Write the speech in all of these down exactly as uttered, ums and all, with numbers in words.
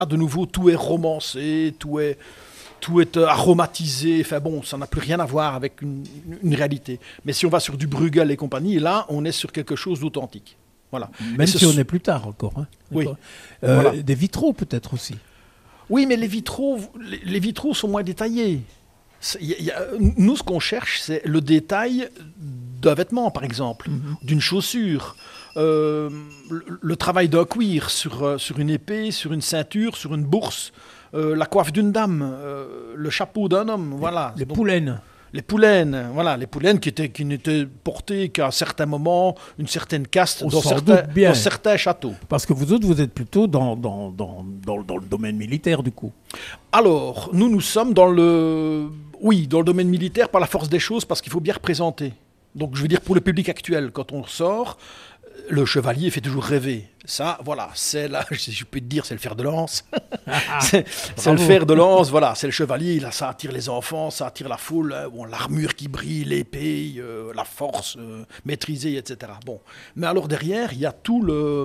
Ah, de nouveau, tout est romancé, tout est, tout est euh, aromatisé. Enfin bon, ça n'a plus rien à voir avec une, une réalité. Mais si on va sur du Bruegel et compagnie, là, on est sur quelque chose d'authentique. Voilà. Même si on est plus tard encore. Hein. Oui. Euh, Voilà. Des vitraux peut-être aussi. Oui, mais les vitraux, les, les vitraux sont moins détaillés. C'est- y a- y a- nous, ce qu'on cherche, c'est le détail d'un vêtement, par exemple, mm-hmm. d'une chaussure, euh, le, le travail d'un cuir sur, euh, sur une épée, sur une ceinture, sur une bourse, euh, la coiffe d'une dame, euh, le chapeau d'un homme, voilà. Les Donc, poulaines. Les poulaines, voilà, les poulaines qui, étaient, qui n'étaient portées qu'à certains moments, une certaine caste On dans s'en certains, doute bien. dans certains châteaux. Parce que vous autres, vous êtes plutôt dans, dans, dans, dans, dans le domaine militaire, du coup. Alors, nous, nous sommes dans le... Oui, dans le domaine militaire par la force des choses, parce qu'il faut bien représenter. Donc, je veux dire, pour le public actuel, quand on sort, le chevalier fait toujours rêver. Ça, voilà, c'est là, si je peux te dire, c'est le fer de lance. c'est, c'est le fer de lance, voilà, c'est le chevalier, là, ça attire les enfants, ça attire la foule, hein, bon, l'armure qui brille, l'épée, euh, la force euh, maîtrisée, et cetera. Bon. Mais alors derrière, il y a tout le,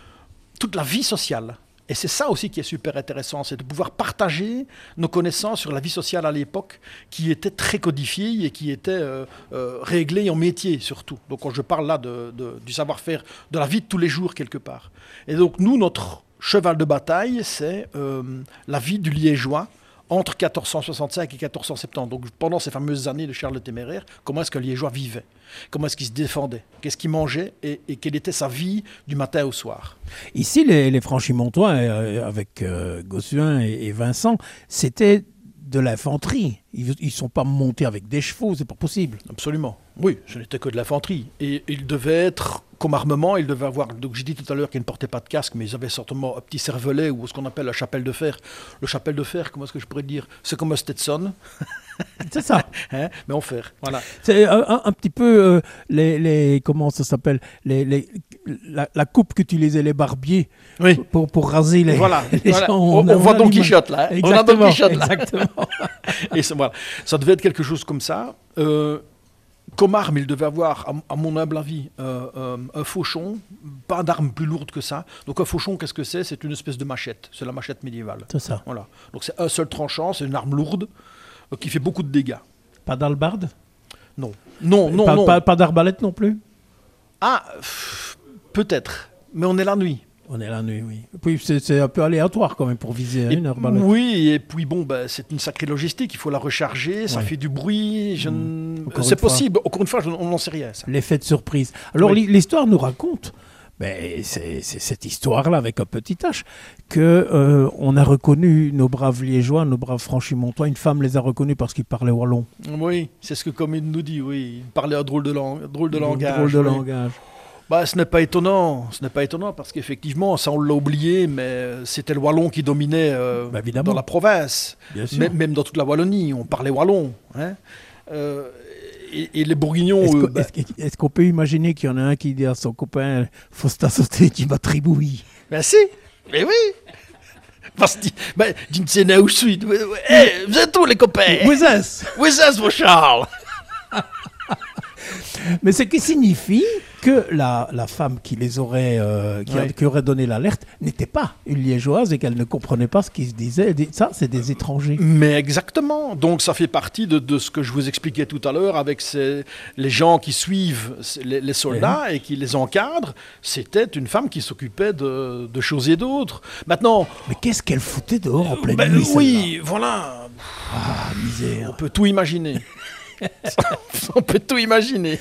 toute la vie sociale. Et c'est ça aussi qui est super intéressant, c'est de pouvoir partager nos connaissances sur la vie sociale à l'époque, qui était très codifiée et qui était euh, euh, réglée en métier surtout. Donc quand je parle là de, de, du savoir-faire, de la vie de tous les jours quelque part. Et donc nous, notre cheval de bataille, c'est euh, la vie du liégeois entre quatorze cent soixante-cinq et quatorze cent soixante-dix. Donc pendant ces fameuses années de Charles le Téméraire, comment est-ce que le liégeois vivait? Comment est-ce qu'il se défendait? Qu'est-ce qu'il mangeait? Et, et quelle était sa vie du matin au soir? Ici, les, les Franchimontois, euh, avec euh, Gossuin et, et Vincent, c'était de l'infanterie. Ils ne sont pas montés avec des chevaux, c'est pas possible. Absolument. Oui, ce n'était que de l'infanterie. Et ils devaient être, comme armement, ils devaient avoir, donc j'ai dit tout à l'heure qu'ils ne portaient pas de casque, mais ils avaient certainement un petit cervelet ou ce qu'on appelle la chapelle de fer. Le chapelle de fer, comment est-ce que je pourrais dire? C'est comme un Stetson. C'est ça. Hein, mais en fer, voilà. C'est un, un, un petit peu euh, les, les, comment ça s'appelle, les, les, la, la coupe qu'utilisaient les barbiers oui. pour, pour raser les, voilà, les voilà. gens. On, on, on voit Don Quichotte là. Hein. Exactement, on a Don Quichotte là. Exactement. Et voilà. Ça devait être quelque chose comme ça. Euh, Comme arme, il devait avoir, à mon humble avis, euh, euh, un fauchon, pas d'arme plus lourde que ça. Donc un fauchon, qu'est-ce que c'est? C'est une espèce de machette, c'est la machette médiévale. C'est ça. Voilà. Donc c'est un seul tranchant, c'est une arme lourde euh, qui fait beaucoup de dégâts. Pas d'albarde? Non. Non, non, pas, non. Pas, pas d'arbalète non plus? Ah, pff, peut-être, mais on est la nuit. On est la nuit, oui. Puis c'est, c'est un peu aléatoire quand même pour viser et, une arbalète. Oui, et puis bon, bah, c'est une sacrée logistique. Il faut la recharger, ça ouais. fait du bruit. Je mmh. n... C'est possible. Encore une fois, je, on n'en sait rien. Ça. L'effet de surprise. Alors oui. l'histoire nous raconte, ben, c'est, c'est cette histoire-là avec un petit H, que euh, on a reconnu nos braves liégeois, nos braves franchimontois. Une femme les a reconnus parce qu'ils parlaient wallon. Oui, c'est ce que comme il nous dit. Oui, il parlait un drôle de, lang... drôle de langage. Drôle de oui. langage. Bah, ce n'est pas étonnant, ce n'est pas étonnant parce qu'effectivement, ça on l'a oublié, mais c'était le wallon qui dominait euh, bah, dans la province, même, même dans toute la Wallonie, on parlait wallon. Hein euh, et, et les Bourguignons... Est-ce, euh, que, bah... est-ce, est-ce qu'on peut imaginer qu'il y en a un qui dit à son copain « Faut se sauter, tu m'as tribouille ». Ben si, mais oui. Parce que, ben, d'une scène où je suis, hey, vous êtes où les copains? Vous êtes Vous êtes, mon Charles? Mais ce qui signifie que la, la femme qui les aurait, euh, qui, ouais. a, qui aurait donné l'alerte n'était pas une liégeoise et qu'elle ne comprenait pas ce qui se disait. Ça, c'est des étrangers. Mais exactement. Donc ça fait partie de, de ce que je vous expliquais tout à l'heure avec ces, les gens qui suivent les, les soldats ouais. et qui les encadrent. C'était une femme qui s'occupait de, de choses et d'autres. Maintenant... Mais qu'est-ce qu'elle foutait dehors en pleine ben, nuit? Oui, voilà. Ah, misère. On peut tout imaginer. On peut tout imaginer.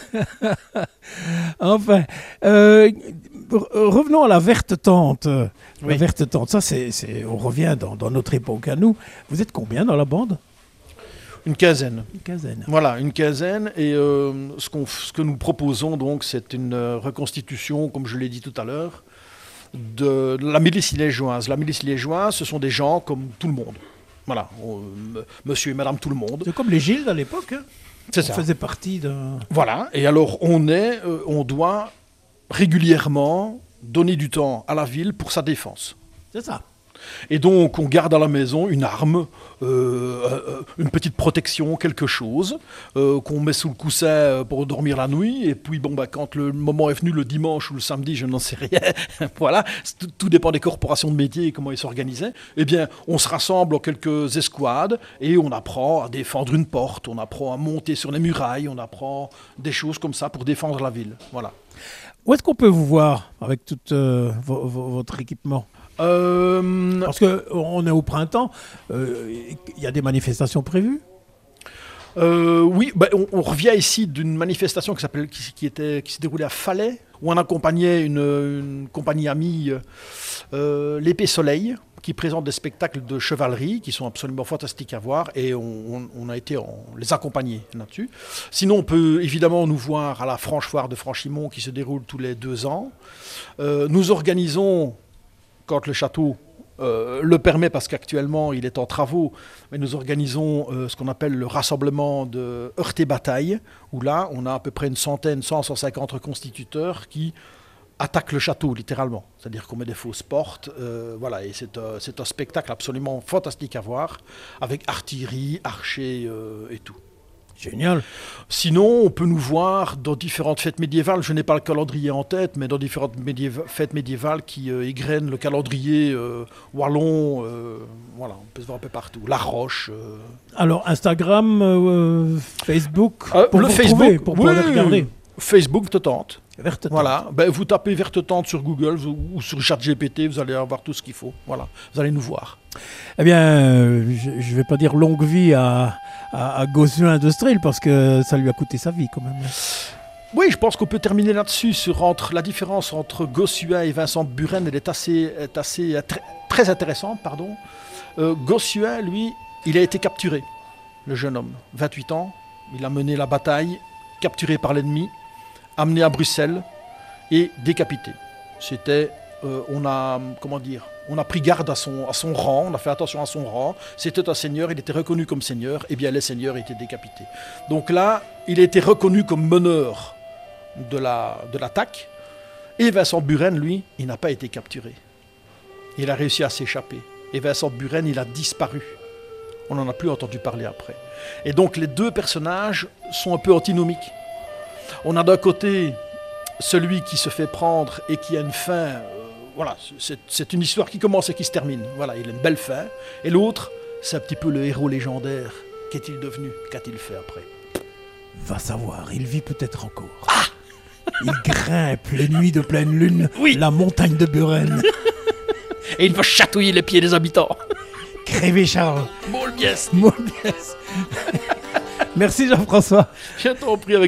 Enfin, euh, revenons à la verte tente. Oui. La verte tente, ça, c'est, c'est, on revient dans, dans notre époque à nous. Vous êtes combien dans la bande? Une quinzaine. Une quinzaine. Voilà, une quinzaine. Et euh, ce, qu'on, ce que nous proposons, donc, c'est une euh, reconstitution, comme je l'ai dit tout à l'heure, de, de la milice liégeoise. La milice liégeoise, ce sont des gens comme tout le monde. Voilà, euh, monsieur et madame tout le monde. C'est comme les gildes à l'époque. Hein. C'est on ça. faisait partie de... Voilà, et alors on est, euh, on doit régulièrement donner du temps à la ville pour sa défense. C'est ça. Et donc, on garde à la maison une arme, euh, une petite protection, quelque chose, euh, qu'on met sous le coussin pour dormir la nuit. Et puis, bon, bah, quand le moment est venu, le dimanche ou le samedi, je n'en sais rien, voilà, tout, tout dépend des corporations de métier et comment ils s'organisaient, eh bien, on se rassemble en quelques escouades et on apprend à défendre une porte, on apprend à monter sur les murailles, on apprend des choses comme ça pour défendre la ville. Voilà. Où est-ce qu'on peut vous voir avec tout euh, vo- vo- votre équipement ? Euh, Parce qu'on est au printemps, il euh, y a des manifestations prévues ? euh, Oui, ben, on, on revient ici d'une manifestation qui, s'appelle, qui, qui, était, qui s'est déroulée à Falais, où on accompagnait une, une compagnie amie, euh, l'Épée Soleil, qui présente des spectacles de chevalerie qui sont absolument fantastiques à voir, et on, on, on a été on les accompagner là-dessus. Sinon, on peut évidemment nous voir à la Franche Foire de Franchimont qui se déroule tous les deux ans. Euh, nous organisons, quand le château euh, le permet, parce qu'actuellement il est en travaux, mais nous organisons euh, ce qu'on appelle le rassemblement de Heurté-Bataille, où là on a à peu près une centaine, cent, cent cinquante reconstituteurs qui attaquent le château, littéralement. C'est-à-dire qu'on met des fausses portes, euh, voilà, et c'est, euh, c'est un spectacle absolument fantastique à voir, avec artillerie, archers euh, et tout. Génial. Sinon, on peut nous voir dans différentes fêtes médiévales. Je n'ai pas le calendrier en tête, mais dans différentes médiéva- fêtes médiévales qui euh, égrènent le calendrier euh, wallon. Euh, voilà, on peut se voir un peu partout. La Roche. Euh... Alors, Instagram, euh, Facebook, euh, pour le vous Facebook, retrouver, pour pouvoir oui, les regarder. Facebook Vertetente. Vertetente. Voilà, ben, vous tapez Vertetente sur Google ou, ou sur ChatGPT, vous allez avoir tout ce qu'il faut. Voilà, vous allez nous voir. Eh bien, euh, je ne vais pas dire longue vie à, à, à Gossuin Industriel, parce que ça lui a coûté sa vie quand même. Oui, je pense qu'on peut terminer là-dessus, sur entre, la différence entre Gossuin et Vincent Buren, elle est assez, est assez très, très intéressante. Pardon. Euh, Gossuin, lui, il a été capturé, le jeune homme, vingt-huit ans, il a mené la bataille, capturé par l'ennemi, amené à Bruxelles et décapité. C'était, euh, on a, comment dire, on a pris garde à son, à son rang, on a fait attention à son rang. C'était un seigneur, il était reconnu comme seigneur, et bien les seigneurs étaient décapités. Donc là, il a été reconnu comme meneur de, la, de l'attaque, et Vincent Buren, lui, il n'a pas été capturé. Il a réussi à s'échapper. Et Vincent Buren, il a disparu. On n'en a plus entendu parler après. Et donc les deux personnages sont un peu antinomiques. On a d'un côté celui qui se fait prendre et qui a une fin, euh, voilà, c'est, c'est une histoire qui commence et qui se termine. Voilà, il a une belle fin. Et l'autre, c'est un petit peu le héros légendaire. Qu'est-il devenu? Qu'a-t-il fait après? Va savoir, il vit peut-être encore. Ah, il grimpe les nuits de pleine lune, oui, la montagne de Buren. Et il va chatouiller les pieds des habitants. Crévé Charles. Molbiès. Molbiès. Merci Jean-François. Je t'en prie avec